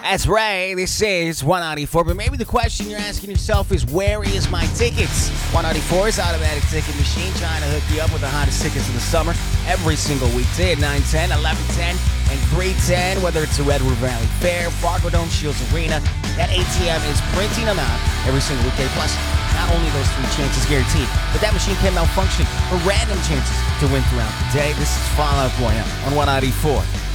That's right, this is 194, but maybe the question you're asking yourself is, where is my tickets? 194's automatic ticket machine trying to hook you up with the hottest tickets of the summer every single weekday at 9:10, 11:10, and 3:10, whether it's the Redwood Valley Fair, Fargo Dome, Shields Arena. That ATM is printing them out every single weekday. Plus, not only those 3 chances guaranteed, but that machine can malfunction for random chances to win throughout the day. This is Fall Out Boy on 194.